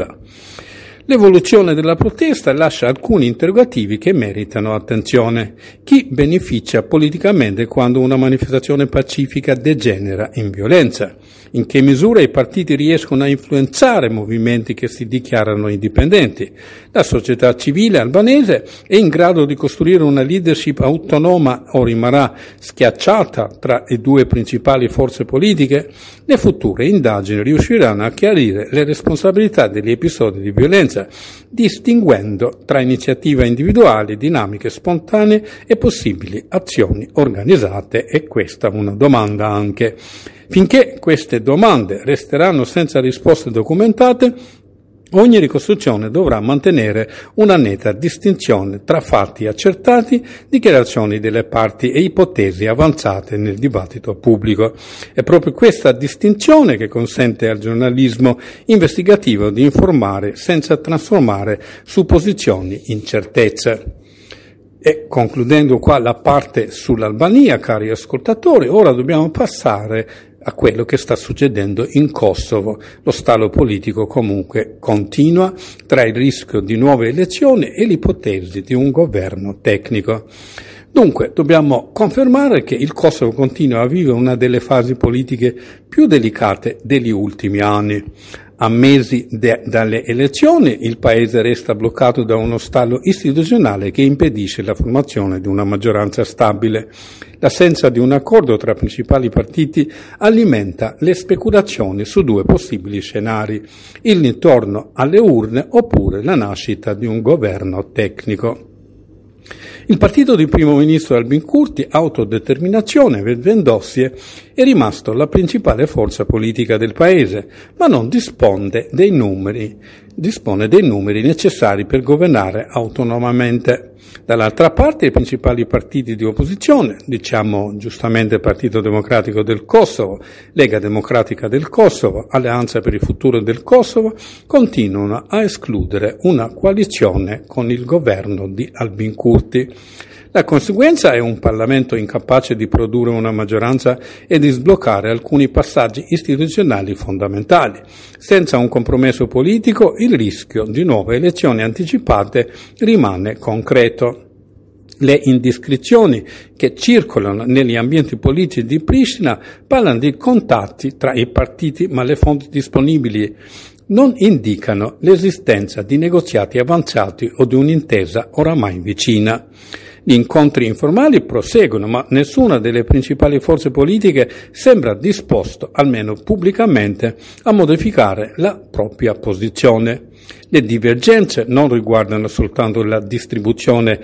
L'evoluzione della protesta lascia alcuni interrogativi che meritano attenzione. Chi beneficia politicamente quando una manifestazione pacifica degenera in violenza? In che misura i partiti riescono a influenzare movimenti che si dichiarano indipendenti? La società civile albanese è in grado di costruire una leadership autonoma o rimarrà schiacciata tra le due principali forze politiche? Le future indagini riusciranno a chiarire le responsabilità degli episodi di violenza, distinguendo tra iniziative individuali, dinamiche spontanee e possibili azioni organizzate. E questa è una domanda anche. Finché queste domande resteranno senza risposte documentate, ogni ricostruzione dovrà mantenere una netta distinzione tra fatti accertati, dichiarazioni delle parti e ipotesi avanzate nel dibattito pubblico. È proprio questa distinzione che consente al giornalismo investigativo di informare senza trasformare supposizioni in certezze. E concludendo qua la parte sull'Albania, cari ascoltatori, ora dobbiamo passare a quello che sta succedendo in Kosovo. Lo stallo politico comunque continua tra il rischio di nuove elezioni e l'ipotesi di un governo tecnico. Dunque, dobbiamo confermare che il Kosovo continua a vivere una delle fasi politiche più delicate degli ultimi anni. A mesi dalle elezioni il paese resta bloccato da uno stallo istituzionale che impedisce la formazione di una maggioranza stabile. L'assenza di un accordo tra i principali partiti alimenta le speculazioni su due possibili scenari: il ritorno alle urne oppure la nascita di un governo tecnico. Il partito di primo ministro Albin Kurti, Autodeterminazione Vetëvendosje, è rimasto la principale forza politica del paese, ma non dispone dei numeri necessari per governare autonomamente. Dall'altra parte i principali partiti di opposizione, diciamo giustamente Partito Democratico del Kosovo, Lega Democratica del Kosovo, Alleanza per il Futuro del Kosovo, continuano a escludere una coalizione con il governo di Albin Kurti. La conseguenza è un Parlamento incapace di produrre una maggioranza e di sbloccare alcuni passaggi istituzionali fondamentali. Senza un compromesso politico, il rischio di nuove elezioni anticipate rimane concreto. Le indiscrezioni che circolano negli ambienti politici di Pristina parlano di contatti tra i partiti, ma le fonti disponibili non indicano l'esistenza di negoziati avanzati o di un'intesa oramai vicina. Gli incontri informali proseguono, ma nessuna delle principali forze politiche sembra disposto, almeno pubblicamente, a modificare la propria posizione. Le divergenze non riguardano soltanto la distribuzione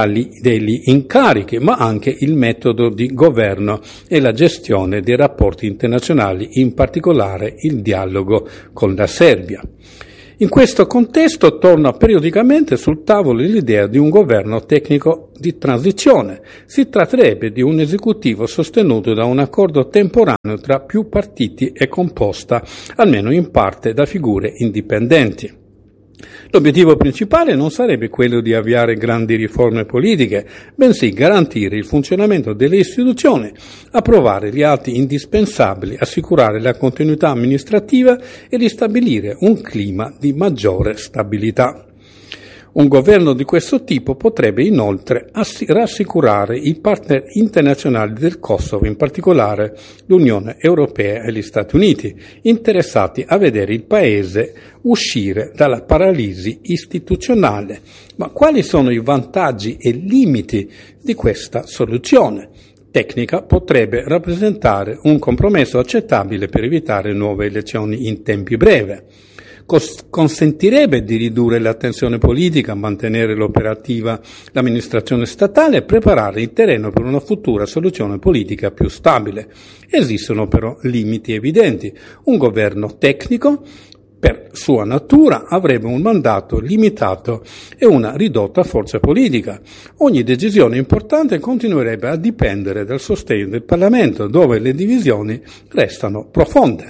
degli incarichi, ma anche il metodo di governo e la gestione dei rapporti internazionali, in particolare il dialogo con la Serbia. In questo contesto torna periodicamente sul tavolo l'idea di un governo tecnico di transizione. Si tratterebbe di un esecutivo sostenuto da un accordo temporaneo tra più partiti e composta, almeno in parte, da figure indipendenti. L'obiettivo principale non sarebbe quello di avviare grandi riforme politiche, bensì garantire il funzionamento delle istituzioni, approvare gli atti indispensabili, assicurare la continuità amministrativa e ristabilire un clima di maggiore stabilità. Un governo di questo tipo potrebbe inoltre rassicurare i partner internazionali del Kosovo, in particolare l'Unione Europea e gli Stati Uniti, interessati a vedere il paese uscire dalla paralisi istituzionale. Ma quali sono i vantaggi e limiti di questa soluzione? Tecnica potrebbe rappresentare un compromesso accettabile per evitare nuove elezioni in tempi brevi. Consentirebbe di ridurre la tensione politica, mantenere l'amministrazione statale e preparare il terreno per una futura soluzione politica più stabile. Esistono però limiti evidenti. Un governo tecnico, per sua natura, avrebbe un mandato limitato e una ridotta forza politica. Ogni decisione importante continuerebbe a dipendere dal sostegno del Parlamento, dove le divisioni restano profonde.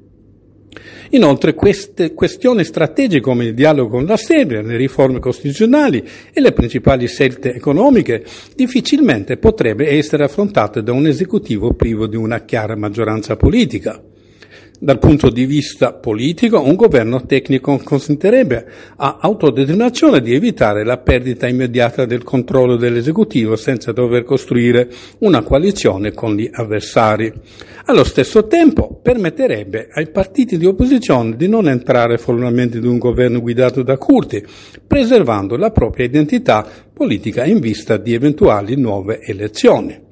Inoltre queste questioni strategiche come il dialogo con la Serbia, le riforme costituzionali e le principali scelte economiche difficilmente potrebbero essere affrontate da un esecutivo privo di una chiara maggioranza politica. Dal punto di vista politico, un governo tecnico consentirebbe a autodeterminazione di evitare la perdita immediata del controllo dell'esecutivo senza dover costruire una coalizione con gli avversari. Allo stesso tempo permetterebbe ai partiti di opposizione di non entrare formalmente in un governo guidato da Kurti, preservando la propria identità politica in vista di eventuali nuove elezioni.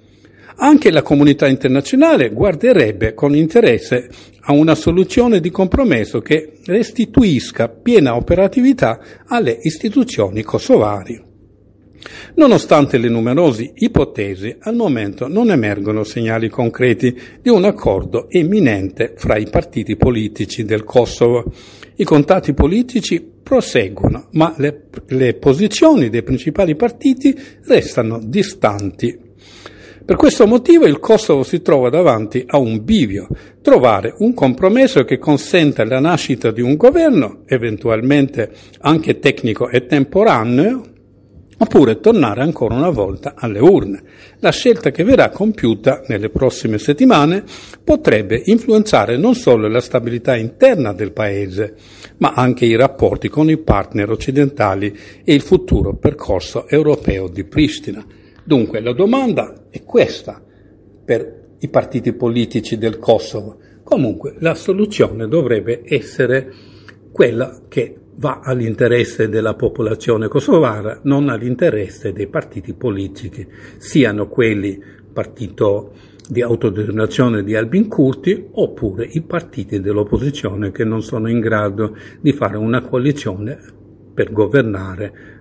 Anche la comunità internazionale guarderebbe con interesse a una soluzione di compromesso che restituisca piena operatività alle istituzioni kosovari. Nonostante le numerose ipotesi, al momento non emergono segnali concreti di un accordo imminente fra i partiti politici del Kosovo. I contatti politici proseguono, ma le posizioni dei principali partiti restano distanti. Per questo motivo il Kosovo si trova davanti a un bivio: trovare un compromesso che consenta la nascita di un governo, eventualmente anche tecnico e temporaneo, oppure tornare ancora una volta alle urne. La scelta che verrà compiuta nelle prossime settimane potrebbe influenzare non solo la stabilità interna del paese, ma anche i rapporti con i partner occidentali e il futuro percorso europeo di Pristina. Dunque la domanda è questa per i partiti politici del Kosovo. Comunque la soluzione dovrebbe essere quella che va all'interesse della popolazione kosovara, non all'interesse dei partiti politici, siano quelli partito di autodeterminazione di Albin Kurti oppure i partiti dell'opposizione che non sono in grado di fare una coalizione per governare,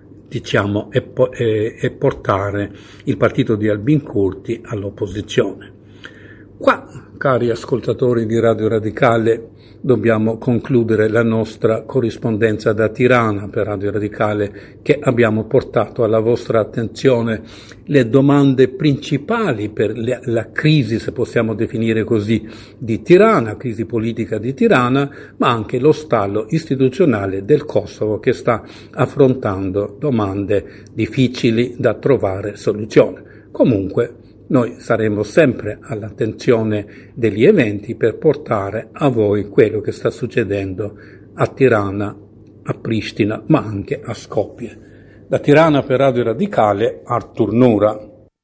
e portare il partito di Albin Kurti all'opposizione. Qua, cari ascoltatori di Radio Radicale, dobbiamo concludere la nostra corrispondenza da Tirana per Radio Radicale, che abbiamo portato alla vostra attenzione le domande principali per la crisi, se possiamo definire così, di Tirana, crisi politica di Tirana, ma anche lo stallo istituzionale del Kosovo che sta affrontando domande difficili da trovare soluzione. Comunque, noi saremo sempre all'attenzione degli eventi per portare a voi quello che sta succedendo a Tirana, a Pristina, ma anche a Skopje. Da Tirana per Radio Radicale, Artur Nura.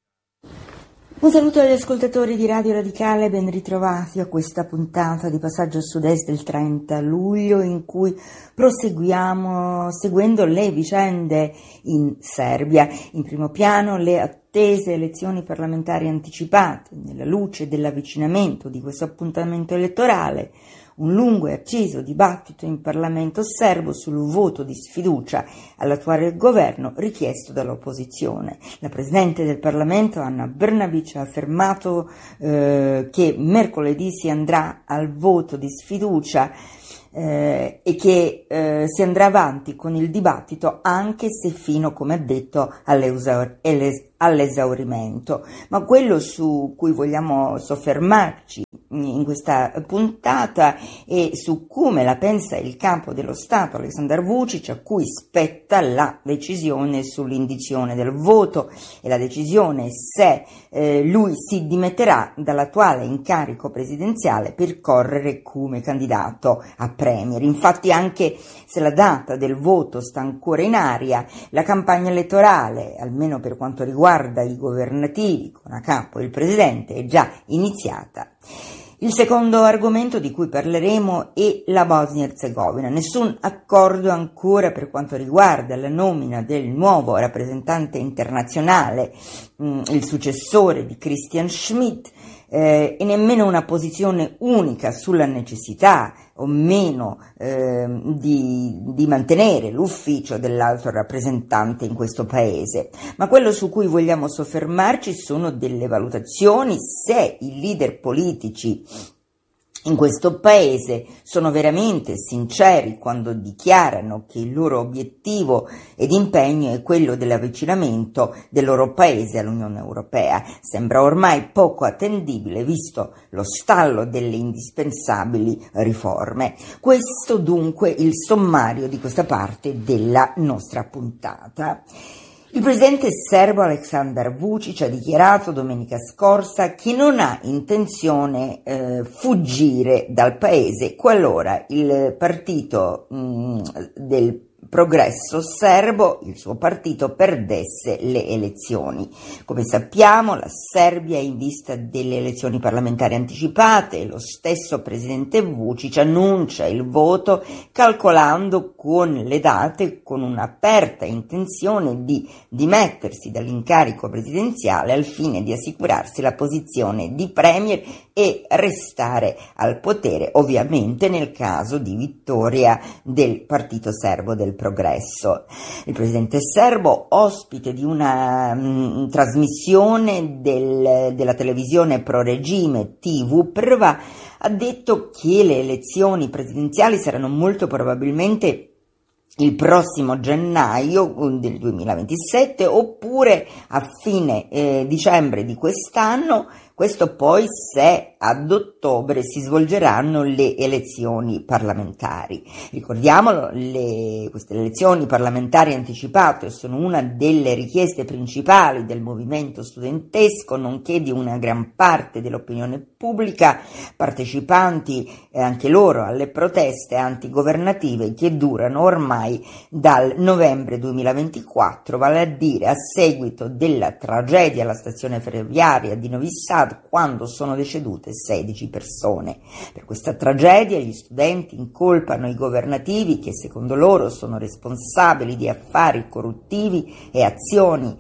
Un saluto agli ascoltatori di Radio Radicale, ben ritrovati a questa puntata di Passaggio a Sud-Est del 30 luglio in cui proseguiamo seguendo le vicende in Serbia. In primo piano le attese elezioni parlamentari anticipate nella luce dell'avvicinamento di questo appuntamento elettorale. Un lungo e acceso dibattito in Parlamento serbo sul voto di sfiducia all'attuale governo richiesto dall'opposizione. La Presidente del Parlamento, Ana Brnabić, ha affermato che mercoledì si andrà al voto di sfiducia e che si andrà avanti con il dibattito anche se fino, come ha detto, all'esaurimento. Ma quello su cui vogliamo soffermarci in questa puntata e su come la pensa il capo dello Stato Aleksandar Vučić, a cui spetta la decisione sull'indizione del voto e la decisione se lui si dimetterà dall'attuale incarico presidenziale per correre come candidato a premier. Infatti, anche se la data del voto sta ancora in aria, la campagna elettorale, almeno per quanto riguarda i governativi con a capo il presidente, è già iniziata. Il secondo argomento di cui parleremo è la Bosnia-Herzegovina. Nessun accordo ancora per quanto riguarda la nomina del nuovo rappresentante internazionale, il successore di Christian Schmidt, e nemmeno una posizione unica sulla necessità o meno di mantenere l'ufficio dell'alto rappresentante in questo paese. Ma quello su cui vogliamo soffermarci sono delle valutazioni se i leader politici in questo paese sono veramente sinceri quando dichiarano che il loro obiettivo ed impegno è quello dell'avvicinamento del loro paese all'Unione Europea. Sembra ormai poco attendibile visto lo stallo delle indispensabili riforme. Questo dunque il sommario di questa parte della nostra puntata. Il presidente serbo Aleksandar Vučić ha dichiarato domenica scorsa che non ha intenzione fuggire dal paese qualora il partito del Progresso serbo, il suo partito, perdesse le elezioni. Come sappiamo, la Serbia è in vista delle elezioni parlamentari anticipate e lo stesso presidente Vučić annuncia il voto calcolando con le date con un'aperta intenzione di dimettersi dall'incarico presidenziale al fine di assicurarsi la posizione di premier e restare al potere, ovviamente nel caso di vittoria del partito serbo del Progresso. Il presidente serbo, ospite di una trasmissione della televisione pro regime TV Prva, ha detto che le elezioni presidenziali saranno molto probabilmente il prossimo gennaio del 2027 oppure a fine dicembre di quest'anno. Questo poi se ad ottobre si svolgeranno le elezioni parlamentari. Ricordiamolo, queste elezioni parlamentari anticipate sono una delle richieste principali del movimento studentesco, nonché di una gran parte dell'opinione pubblica, partecipanti anche loro alle proteste antigovernative che durano ormai dal novembre 2024, vale a dire a seguito della tragedia alla stazione ferroviaria di Novi Sad, quando sono decedute 16 persone. Per questa tragedia gli studenti incolpano i governativi che secondo loro sono responsabili di affari corruttivi e azioni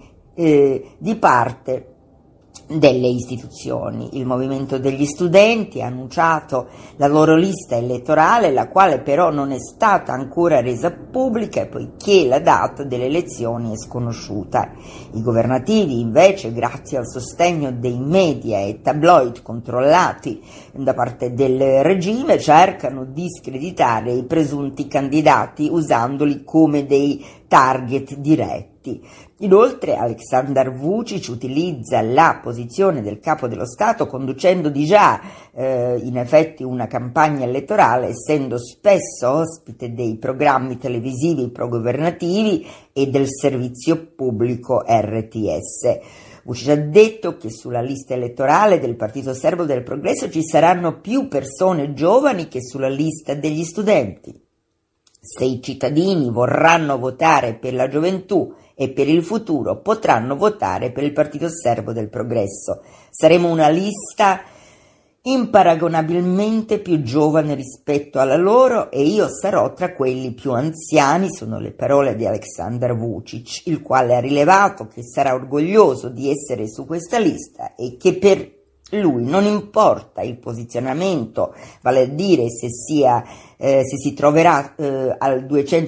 di parte delle istituzioni. Il movimento degli studenti ha annunciato la loro lista elettorale, la quale però non è stata ancora resa pubblica poiché la data delle elezioni è sconosciuta. I governativi invece, grazie al sostegno dei media e tabloid controllati da parte del regime, cercano di screditare i presunti candidati usandoli come dei target diretti. Inoltre Aleksandar Vučić utilizza la posizione del capo dello Stato conducendo di già in effetti una campagna elettorale, essendo spesso ospite dei programmi televisivi progovernativi e del servizio pubblico RTS. Vučić ha detto che sulla lista elettorale del Partito Serbo del Progresso ci saranno più persone giovani che sulla lista degli studenti. Se i cittadini vorranno votare per la gioventù e per il futuro, potranno votare per il Partito Serbo del Progresso. Saremo una lista imparagonabilmente più giovane rispetto alla loro e io sarò tra quelli più anziani, sono le parole di Aleksandar Vučić, il quale ha rilevato che sarà orgoglioso di essere su questa lista e che per lui non importa il posizionamento, vale a dire se si troverà al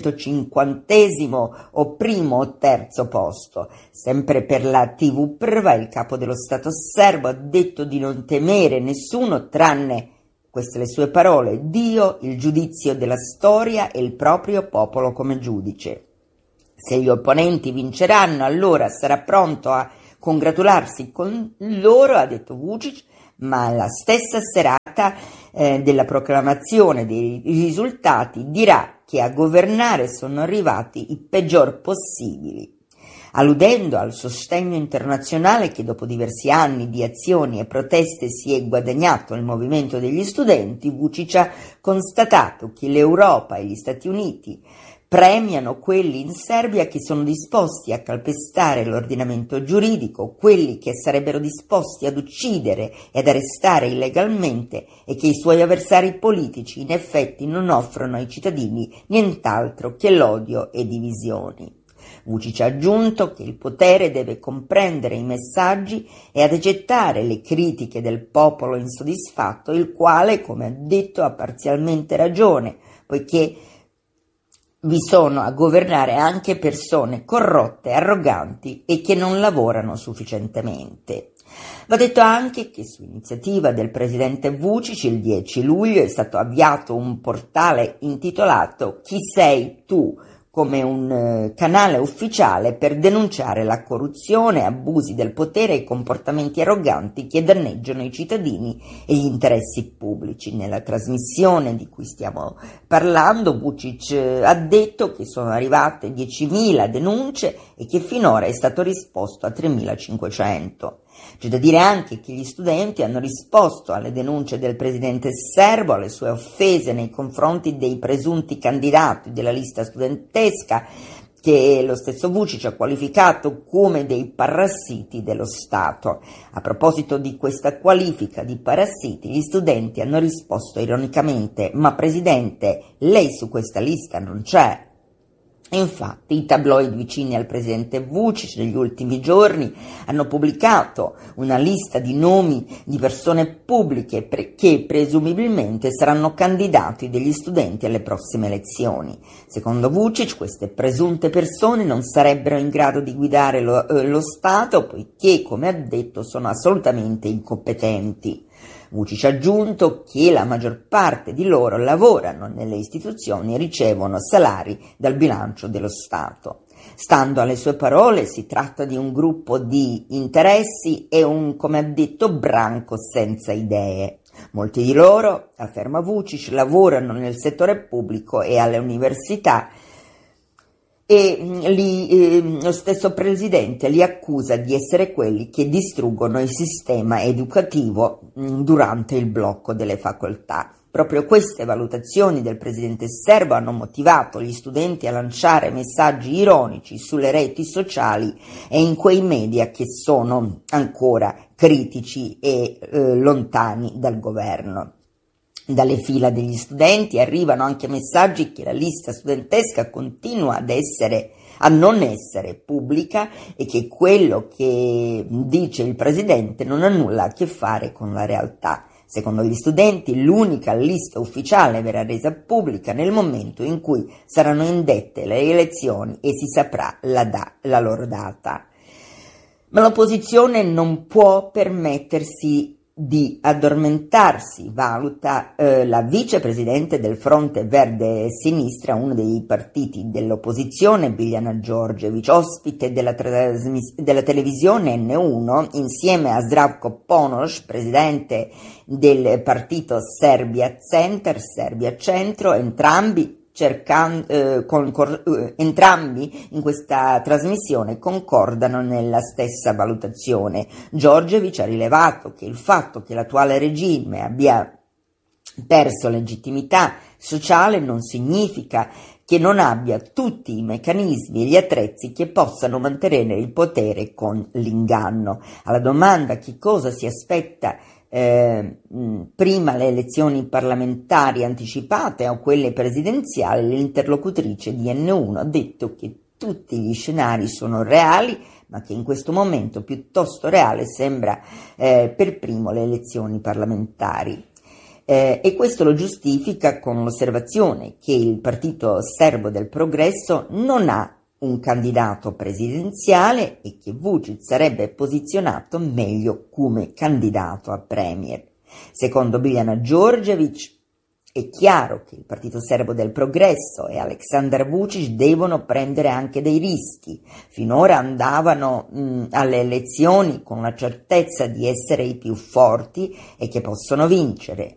250° o primo o terzo posto. Sempre per la TV Prva, il capo dello Stato serbo ha detto di non temere nessuno tranne, queste le sue parole, Dio, il giudizio della storia e il proprio popolo come giudice. Se gli opponenti vinceranno, allora sarà pronto a congratularsi con loro, ha detto Vučić, ma alla stessa serata della proclamazione dei risultati dirà che a governare sono arrivati i peggior possibili. Alludendo al sostegno internazionale che dopo diversi anni di azioni e proteste si è guadagnato il movimento degli studenti, Vučić ha constatato che l'Europa e gli Stati Uniti premiano quelli in Serbia che sono disposti a calpestare l'ordinamento giuridico, quelli che sarebbero disposti ad uccidere e ad arrestare illegalmente e che i suoi avversari politici in effetti non offrono ai cittadini nient'altro che l'odio e divisioni. Vučić ha aggiunto che il potere deve comprendere i messaggi e ad accettare le critiche del popolo insoddisfatto, il quale, come ha detto, ha parzialmente ragione, poiché vi sono a governare anche persone corrotte, arroganti e che non lavorano sufficientemente. Va detto anche che su iniziativa del presidente Vučić il 10 luglio è stato avviato un portale intitolato Chi sei tu? Come un canale ufficiale per denunciare la corruzione, abusi del potere e comportamenti arroganti che danneggiano i cittadini e gli interessi pubblici. Nella trasmissione di cui stiamo parlando, Vučić ha detto che sono arrivate 10.000 denunce e che finora è stato risposto a 3.500. C'è da dire anche che gli studenti hanno risposto alle denunce del presidente serbo, alle sue offese nei confronti dei presunti candidati della lista studentesca, che lo stesso Vučić ha qualificato come dei parassiti dello Stato. A proposito di questa qualifica di parassiti, gli studenti hanno risposto ironicamente: ma presidente, lei su questa lista non c'è. Infatti i tabloid vicini al presidente Vučić negli ultimi giorni hanno pubblicato una lista di nomi di persone pubbliche che presumibilmente saranno candidati degli studenti alle prossime elezioni. Secondo Vučić queste presunte persone non sarebbero in grado di guidare lo Stato poiché, come ha detto, sono assolutamente incompetenti. Vučić ha aggiunto che la maggior parte di loro lavorano nelle istituzioni e ricevono salari dal bilancio dello Stato. Stando alle sue parole, si tratta di un gruppo di interessi e come ha detto, branco senza idee. Molti di loro, afferma Vučić, lavorano nel settore pubblico e alle università e lo stesso presidente li accusa di essere quelli che distruggono il sistema educativo durante il blocco delle facoltà. Proprio queste valutazioni del presidente serbo hanno motivato gli studenti a lanciare messaggi ironici sulle reti sociali e in quei media che sono ancora critici e lontani dal governo. Dalle fila degli studenti arrivano anche messaggi che la lista studentesca continua a non essere pubblica e che quello che dice il presidente non ha nulla a che fare con la realtà. Secondo gli studenti, l'unica lista ufficiale verrà resa pubblica nel momento in cui saranno indette le elezioni e si saprà la loro data. Ma l'opposizione non può permettersi di addormentarsi, valuta la vicepresidente del Fronte Verde Sinistra, uno dei partiti dell'opposizione, Biljana Đorđević, ospite della televisione N1, insieme a Zdravko Ponoš, presidente del partito Serbia Centro, entrambi in questa trasmissione concordano nella stessa valutazione. Đorđević ha rilevato che il fatto che l'attuale regime abbia perso legittimità Sociale non significa che non abbia tutti i meccanismi e gli attrezzi che possano mantenere il potere con l'inganno. Alla domanda che cosa si aspetta prima le elezioni parlamentari anticipate o quelle presidenziali, l'interlocutrice di N1 ha detto che tutti gli scenari sono reali, ma che in questo momento piuttosto reale sembra per primo le elezioni parlamentari. E questo lo giustifica con l'osservazione che il Partito Serbo del Progresso non ha un candidato presidenziale e che Vučić sarebbe posizionato meglio come candidato a premier. Secondo Biljana Đorđević è chiaro che il Partito Serbo del Progresso e Aleksandar Vučić devono prendere anche dei rischi. Finora andavano alle elezioni con la certezza di essere i più forti e che possono vincere.